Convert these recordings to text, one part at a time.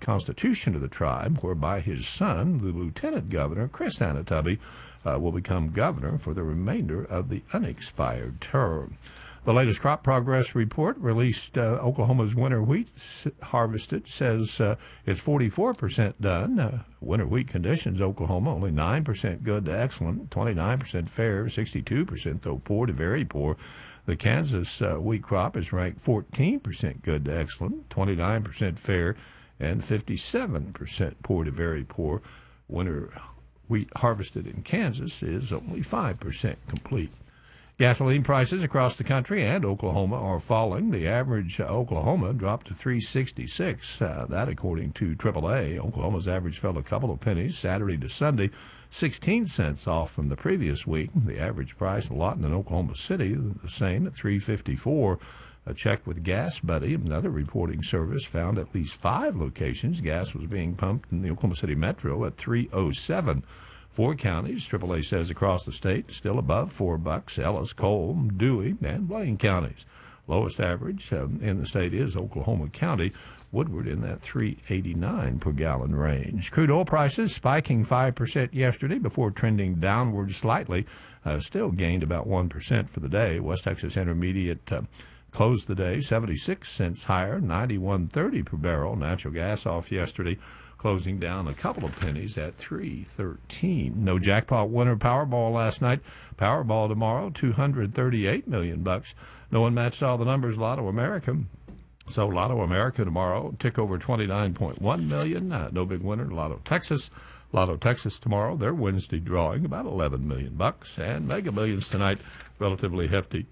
constitution of the tribe, whereby his son, the lieutenant governor, Chris Anatubby, will become governor for the remainder of the unexpired term. The latest crop progress report released Oklahoma's winter wheat harvested says it's 44% done. Winter wheat conditions, Oklahoma, only 9% good to excellent, 29% fair, 62% though poor to very poor. The Kansas wheat crop is ranked 14% good to excellent, 29% fair, and 57% poor to very poor. Winter wheat harvested in Kansas is only 5% complete. Gasoline prices across the country and Oklahoma are falling. The average Oklahoma dropped to $3.66. That according to AAA. Oklahoma's average fell a couple of pennies Saturday to Sunday, 16 cents off from the previous week. The average price of Lawton in Oklahoma City, the same at $3.54. A check with Gas Buddy, another reporting service, found at least 5 locations gas was being pumped in the Oklahoma City Metro at $3.07. 4 counties, AAA says across the state, still above $4, Ellis, Cole, Dewey, and Blaine counties. Lowest average in the state is Oklahoma County, Woodward in that $3.89 per gallon range. Crude oil prices spiking 5% yesterday before trending downward slightly, still gained about 1% for the day. West Texas Intermediate closed the day 76 cents higher, 91.30 per barrel. Natural gas off yesterday, closing down a couple of pennies at $3.13. No jackpot winner Powerball last night. Powerball tomorrow, $238 million. No one matched all the numbers Lotto America. So Lotto America tomorrow, tick over 29.1 million. No big winner. Lotto Texas. Lotto Texas tomorrow, their Wednesday drawing, about $11 million. And Mega Millions tonight, relatively hefty,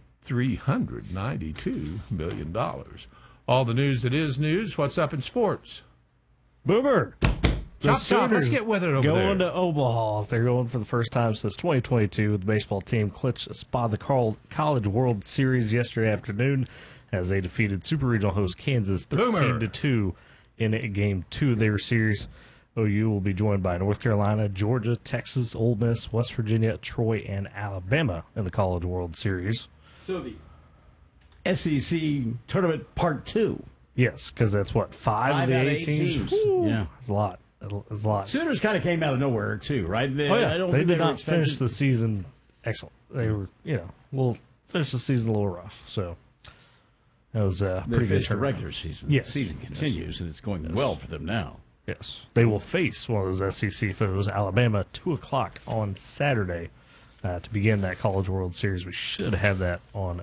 $392 million. All the news that is news. What's up in sports? Boomer. Chop, let's get with it over there. Going to Omaha. They're going for the first time since 2022. The baseball team clinched a spot in the College World Series yesterday afternoon as they defeated Super Regional host Kansas 13-2 in Game 2 of their series. OU will be joined by North Carolina, Georgia, Texas, Ole Miss, West Virginia, Troy, and Alabama in the College World Series. So the SEC Tournament Part 2. Yes, because that's what, 5 of the 8 teams? Yeah. It's a lot. It's a lot. Sooners kind of came out of nowhere, too, right? They did not finish the season excellent. They were, we'll finish the season a little rough. So that was pretty good. They finished the regular season. Yes. The season continues, and it's going well for them now. Yes. They will face one of those SEC foes, Alabama, 2 o'clock on Saturday to begin that College World Series. We should have that on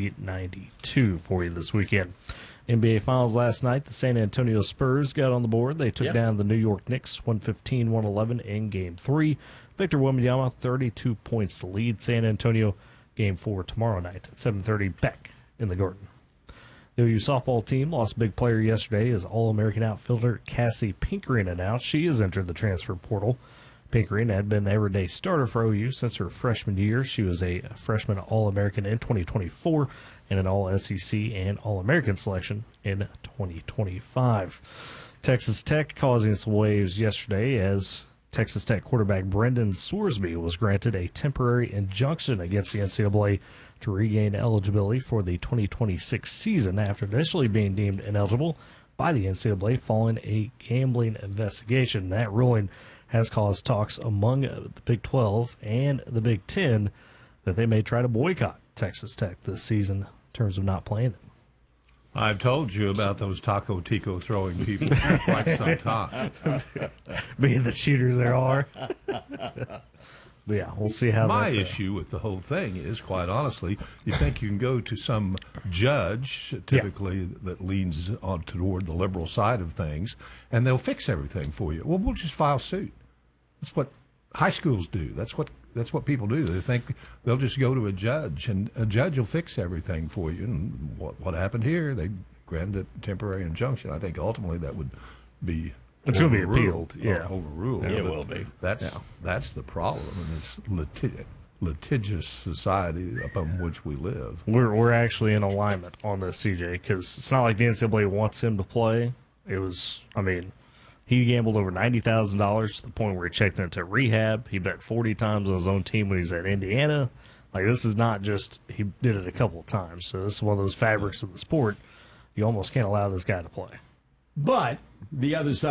Z92 for you this weekend. NBA Finals last night, the San Antonio Spurs got on the board. They took down the New York Knicks 115-111 in Game 3. Victor Wembanyama, 32 points to lead San Antonio. Game 4 tomorrow night at 7:30 back in the Garden. The OU softball team lost a big player yesterday as All-American outfielder Cassie Pinkering announced she has entered the transfer portal. Pinkering had been an everyday starter for OU since her freshman year. She was a freshman All-American in 2024 and an All-SEC and All-American selection in 2025. Texas Tech causing some waves yesterday as Texas Tech quarterback Brendan Sorsby was granted a temporary injunction against the NCAA to regain eligibility for the 2026 season after initially being deemed ineligible by the NCAA following a gambling investigation. That ruling has caused talks among the Big 12 and the Big 10 that they may try to boycott Texas Tech this season in terms of not playing them. I've told you about those Taco Tico throwing people for quite some time. Being the cheaters there are. But yeah, we'll see how My issue with the whole thing is, quite honestly, you think you can go to some judge, typically that leans on toward the liberal side of things, and they'll fix everything for you. Well, we'll just file suit. That's what high schools do. That's what people do. They think they'll just go to a judge, and a judge will fix everything for you. And what happened here? They granted a temporary injunction. I think ultimately that would be it's going to be appealed. Yeah, overruled. It will be. That's the problem in this litigious society upon which we live. We're actually in alignment on this, CJ, because it's not like the NCAA wants him to play. It was, he gambled over $90,000 to the point where he checked into rehab. He bet 40 times on his own team when he's at Indiana. Like, this is not just he did it a couple of times. So this is one of those fabrics of the sport. You almost can't allow this guy to play. But the other side